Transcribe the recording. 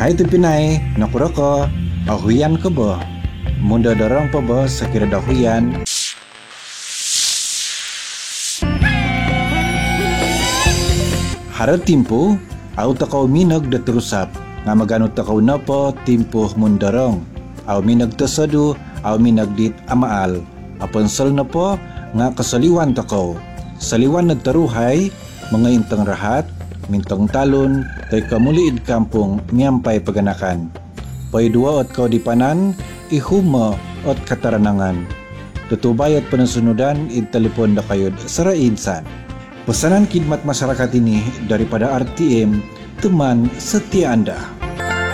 Hai tu Pinay, nakura ko, ahuyan ka ba? Munda darang pa ba sa kira dahuyan? Harap timpo, au takaw minag da terusap, nga magano takaw na po timpo mundarong. Au minag tasadu, au minag dit amaal. Aponsal na po, nga kasaliwan takaw. Saliwan na taruhay, mga intang rahat, mintang talon, tay kamuliid kampong miyampay paganakan. Paidua at kaudipanan, ihuma at kataranangan. Tutubay at panasunudan, telepon da kayo sa rainsan. Pesanan khidmat masyarakat ini daripada RTM, teman setia Anda.